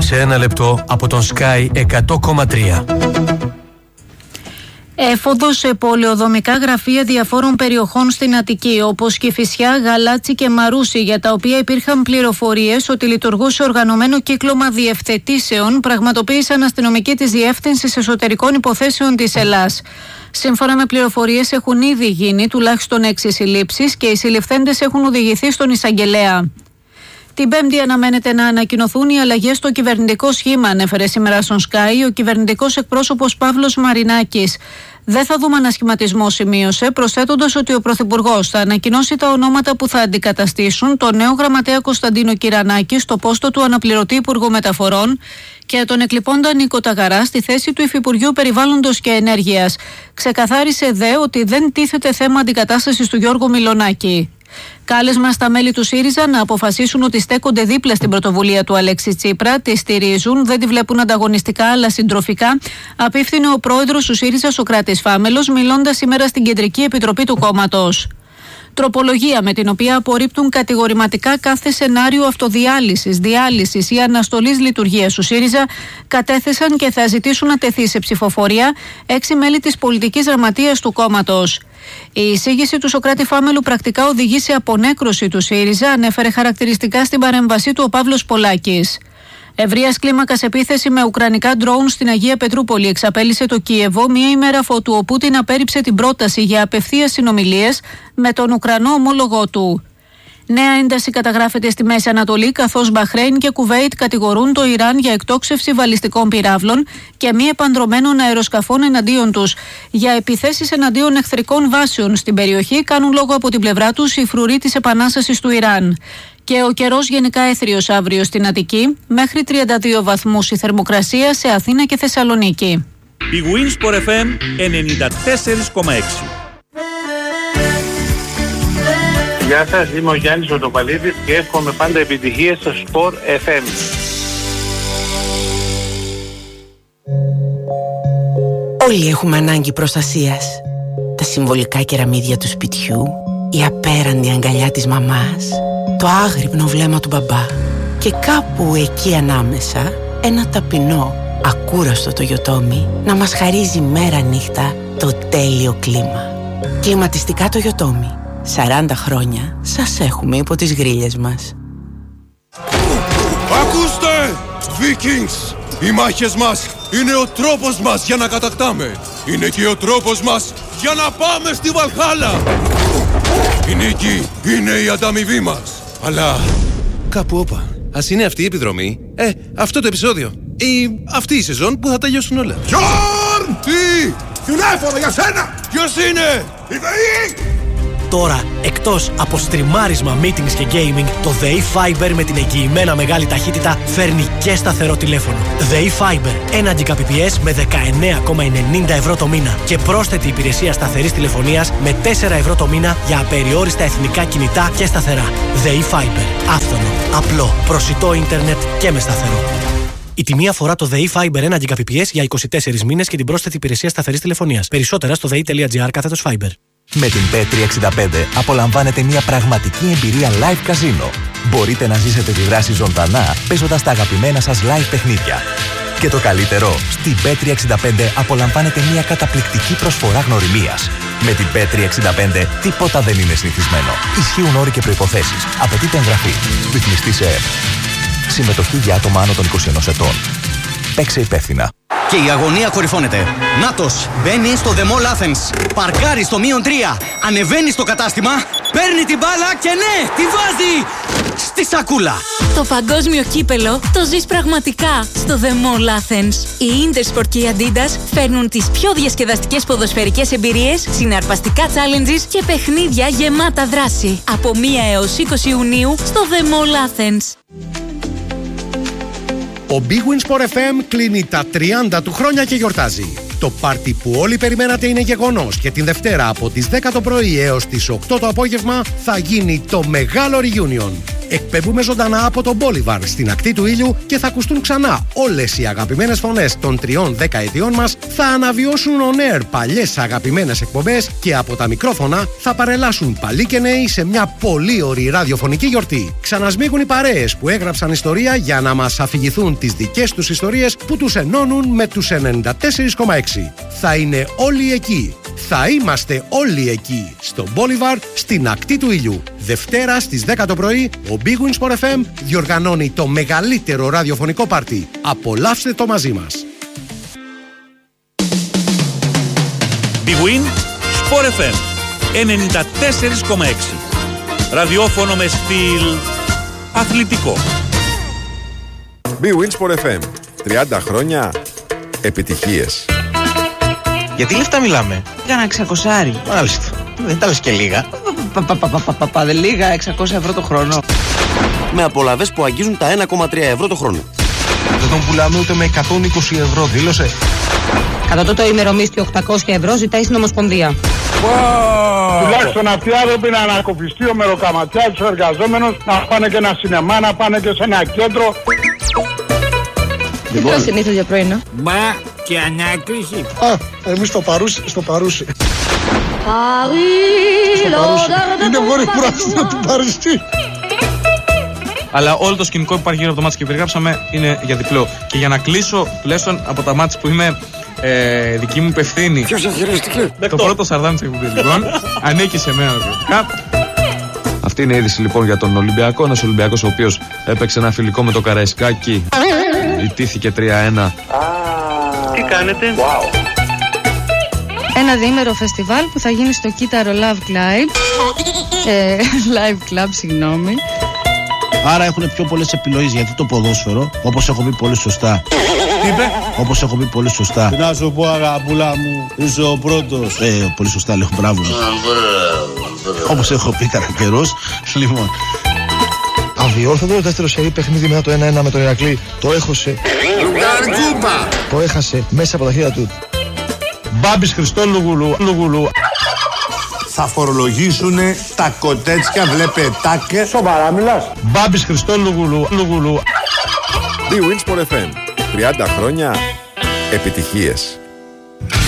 σε ένα λεπτό από τον Sky 100,3. Έφοδος σε πολεοδομικά γραφεία διαφόρων περιοχών στην Αττική, όπως Κηφισιά, Γαλάτσι και Μαρούσι, για τα οποία υπήρχαν πληροφορίες ότι λειτουργούσε οργανωμένο κύκλωμα διευθετήσεων, πραγματοποίησαν αστυνομικοί της Διεύθυνσης Εσωτερικών Υποθέσεων της Ελλάς. Σύμφωνα με πληροφορίες, έχουν ήδη γίνει τουλάχιστον 6 συλλήψεις και οι συλληφθέντες έχουν οδηγηθεί στον εισαγγελέα. Την Πέμπτη αναμένεται να ανακοινωθούν οι αλλαγές στο κυβερνητικό σχήμα, ανέφερε σήμερα στον Sky ο κυβερνητικός εκπρόσωπος Παύλος Μαρινάκης. Δεν θα δούμε ανασχηματισμό, σημείωσε, προσθέτοντας ότι ο Πρωθυπουργός θα ανακοινώσει τα ονόματα που θα αντικαταστήσουν τον νέο γραμματέα Κωνσταντίνο Κυρανάκη στο πόστο του αναπληρωτή Υπουργού Μεταφορών και τον εκλειπώντα Νίκο Ταγαρά στη θέση του Υφυπουργείου Περιβάλλοντος και Ενέργειας. Ξεκαθάρισε δε ότι δεν τίθεται θέμα αντικατάστασης του Γιώργου Μιλονάκη. Κάλεσμα στα μέλη του ΣΥΡΙΖΑ να αποφασίσουν ότι στέκονται δίπλα στην πρωτοβουλία του Αλέξη Τσίπρα, τη στηρίζουν, δεν τη βλέπουν ανταγωνιστικά αλλά συντροφικά, απίφθινε ο πρόεδρος του ΣΥΡΙΖΑ Σωκράτης Φάμελος, μιλώντας σήμερα στην Κεντρική Επιτροπή του κόμματος. Τροπολογία με την οποία απορρίπτουν κατηγορηματικά κάθε σενάριο αυτοδιάλυσης, διάλυσης ή αναστολής λειτουργίας του ΣΥΡΙΖΑ κατέθεσαν και θα ζητήσουν να τεθεί σε ψηφοφορία 6 μέλη της πολιτικής γραμματείας του κόμματος. Η εισήγηση του Σωκράτη Φάμελου πρακτικά οδηγεί σε απονέκρωση του ΣΥΡΙΖΑ, ανέφερε χαρακτηριστικά στην παρέμβασή του ο Παύλος Πολάκης. Ευρείας κλίμακας επίθεση με ουκρανικά ντρόουν στην Αγία Πετρούπολη εξαπέλυσε το Κίεβο μία ημέρα αφότου ο Πούτιν απέρριψε την πρόταση για απευθείας συνομιλίες με τον Ουκρανό ομόλογό του. Νέα ένταση καταγράφεται στη Μέση Ανατολή, καθώς Μπαχρέιν και Κουβέιτ κατηγορούν το Ιράν για εκτόξευση βαλιστικών πυράβλων και μη επανδρωμένων αεροσκαφών εναντίον τους. Για επιθέσεις εναντίον εχθρικών βάσεων στην περιοχή κάνουν λόγο από την πλευρά τους οι φρουροί της επανάστασης του Ιράν. Και ο καιρός γενικά έθριος αύριο στην Αττική, μέχρι 32 βαθμούς η θερμοκρασία σε Αθήνα και Θεσσαλονίκη. Η Winsport FM 94,6. Γεια σας, είμαι ο Γιάννης Οτοπαλίδης και εύχομαι πάντα επιτυχίες στο Sport FM. Όλοι έχουμε ανάγκη προστασίας. Τα συμβολικά κεραμίδια του σπιτιού, η απέραντη αγκαλιά της μαμάς, το άγρυπνο βλέμμα του μπαμπά και κάπου εκεί ανάμεσα ένα ταπεινό, ακούραστο Toyotomi να μας χαρίζει μέρα νύχτα το τέλειο κλίμα. Κλιματιστικά Toyotomi. 40 χρόνια σας έχουμε υπό τις γρίλες μας. Ακούστε! Vikings! Οι μάχες μας είναι ο τρόπος μας για να κατακτάμε. Είναι και ο τρόπος μας για να πάμε στη Βαλχάλα. Η νίκη είναι η ανταμοιβή μας. Αλλά κάπου όπα. Ας είναι αυτή η επιδρομή, αυτό το επεισόδιο ή αυτή η σεζόν που θα τελειώσουν όλα. Γιόρν! Τι! Τηλέφωνο για σένα! Ποιος είναι? Η ΔΕΗ! Τώρα, εκτός από στριμάρισμα, meetings και gaming, το ΔΕΗ Fiber με την εγγυημένα μεγάλη ταχύτητα φέρνει και σταθερό τηλέφωνο. ΔΕΗ Fiber, 1 Gbps με 19,90 ευρώ το μήνα και πρόσθετη υπηρεσία σταθερής τηλεφωνίας με 4 ευρώ το μήνα για απεριόριστα εθνικά κινητά και σταθερά. ΔΕΗ Fiber, άφθονο, απλό, προσιτό ίντερνετ και με σταθερό. Η τιμή αφορά το ΔΕΗ Fiber 1 Gbps για 24 μήνες και την πρόσθετη υπηρεσία σταθερής τηλεφωνίας. Περισσότερα στο dei.gr/Fiber. Με την Bet365 απολαμβάνετε μια πραγματική εμπειρία live casino. Μπορείτε να ζήσετε τη δράση ζωντανά παίζοντας τα αγαπημένα σας live παιχνίδια. Και το καλύτερο, στην Bet365 απολαμβάνετε μια καταπληκτική προσφορά γνωριμίας. Με την Bet365 τίποτα δεν είναι συνηθισμένο. Ισχύουν όροι και προϋποθέσεις. Απαιτείται εγγραφή. Ρυθμιστή σε ΕΕΠ. Συμμετοχή για άτομα άνω των 21 ετών. Παίξε υπεύθυνα. Και η αγωνία κορυφώνεται. Νάτος μπαίνει στο The Mall Athens. Παρκάρει στο -3. Ανεβαίνει στο κατάστημα. Παίρνει την μπάλα και ναι, τη βάζει στη σακούλα. Το παγκόσμιο κύπελο το ζεις πραγματικά στο The Mall Athens. Η Intersport και η Adidas φέρνουν τις πιο διασκεδαστικές ποδοσφαιρικές εμπειρίες, συναρπαστικά challenges και παιχνίδια γεμάτα δράση. Από 1 έως 20 Ιουνίου στο The Mall Athens. Ο Big Win Sport FM κλείνει τα 30 του χρόνια και γιορτάζει. Το πάρτι που όλοι περιμένατε είναι γεγονός και την Δευτέρα από τις 10 το πρωί έως τις 8 το απόγευμα θα γίνει το μεγάλο reunion. Εκπέμπουμε ζωντανά από τον Bolivar στην ακτή του ήλιου και θα ακουστούν ξανά όλες οι αγαπημένες φωνές των 3 δεκαετιών μας. Θα αναβιώσουν on air παλιές αγαπημένες εκπομπές και από τα μικρόφωνα θα παρελάσουν παλιοί και νέοι σε μια πολύ ωραία ραδιοφωνική γιορτή. Ξανασμίγουν οι παρέες που έγραψαν ιστορία για να μας αφηγηθούν τις δικές τους ιστορίες που τους ενώνουν με τους 94,6. Θα είναι όλοι εκεί. Θα είμαστε όλοι εκεί. Στο Bolivar, στην ακτή του ήλιου. Δευτέρα στις 10 το πρωί, ο Big Win Sport FM διοργανώνει το μεγαλύτερο ραδιοφωνικό πάρτι. Απολαύστε το μαζί μας. Big Win Sport FM 94,6. Ραδιόφωνο με στυλ αθλητικό. Big Win Sport FM 30 χρόνια επιτυχίες. Γιατί λεφτά μιλάμε? Για ένα 600. Μάλιστα. Δεν τα λες και λίγα. Δεν λίγα, 600 ευρώ το χρόνο. Με απολαβές που αγγίζουν τα 1,3 ευρώ το χρόνο. Δεν τον πουλάμε ούτε με 120 ευρώ, δήλωσε. Κατά το ημερομίσθιο 800 ευρώ ζητάει στην Ομοσπονδία. Τουλάχιστον αυτοί οι άνθρωποι να ανακουφιστεί ο μεροκαματιάς, τους εργαζόμενους, να πάνε και ένα σινεμά, να πάνε και σε ένα κέντρο. Τι τρως συνήθως για πρωινό? Μπα και ανάκριση. Εμείς στο Παρούσι. Στο Παρούσι. Είναι μόνη πράσινο του Παριστή. Αλλά όλο το σκηνικό που υπάρχει γύρω από το μάτς και περιγράψαμε είναι για διπλό. Και για να κλείσω, τουλάχιστον από τα μάτς που είμαι δική μου υπευθύνη. Ποιος αχειριστική? Το πρώτο σαρδάμι της εκπομπής λοιπόν ανήκει σε μένα ουσιαστικά. Αυτή είναι η είδηση λοιπόν για τον Ολυμπιακό. Ένας Ολυμπιακός ο οποίος έπαιξε ένα φιλικό με το Καραϊσκάκι. Ιτήθηκε 3-1. Τι κάνετε? Wow. Ένα διήμερο φεστιβάλ που θα γίνει στο Κύτταρο Love Club. Live Club, συγγνώμη. Άρα έχουν πιο πολλές επιλογές, γιατί το ποδόσφαιρο, όπως έχω πει πολύ σωστά. Τι είπε? Όπως έχω πει πολύ σωστά. Να σου πω αγαπούλα μου, είσαι ο πρώτος. Πολύ σωστά λέω, μπράβο. Όπως έχω πει κατά καιρός. Λοιπόν, αδιόρθωτο δεύτερο σερί παιχνίδι μετά το 1-1 με τον Ηρακλή. Το έχωσε. Το έχασε μέσα από τα χέρια του. Μπάμπης Χριστόλουγουλου. Θα φορολογήσουνε τα κοτέτσια, βλέπε τάκε. Σοβαρά μιλάς? Μπάμπης Χριστόλουγουλου. Big Win Sport FM 30 χρόνια επιτυχίες.